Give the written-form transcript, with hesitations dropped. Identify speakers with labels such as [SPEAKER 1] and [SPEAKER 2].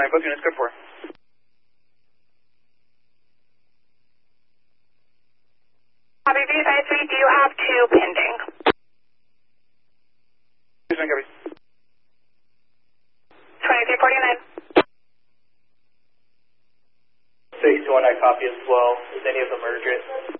[SPEAKER 1] both units, good for.
[SPEAKER 2] Copy, V53, do you have 2 pending? 2349.
[SPEAKER 3] 621, I copy as well. Is any of them urgent?